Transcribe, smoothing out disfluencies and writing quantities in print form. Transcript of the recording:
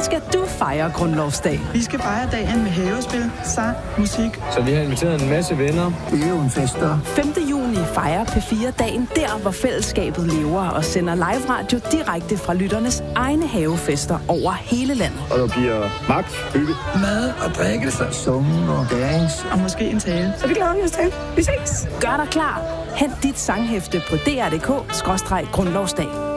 skal du fejre grundlovsdag? Vi skal fejre dagen med havespil, sang, musik. Så vi har inviteret en masse venner. Fester. 5. juni fejrer P4 dagen der, hvor fællesskabet lever og sender live radio direkte fra lytternes egne havefester over hele landet. Og der bliver max, hygge, Mad og drikkelse. Summen og dance. Og måske en tale. Så det glæder vi os til. Vi ses. Gør dig klar. Hent dit sanghæfte på dr.dk/grundlovsdag.